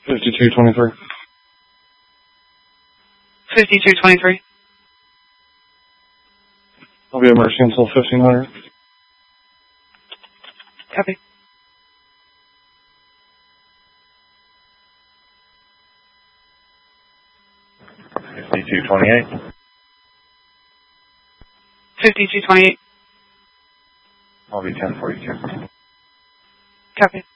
5223. 5223. I'll be at Mercy until 1500. Copy. 5228. 5228. I'll be 1042. Copy.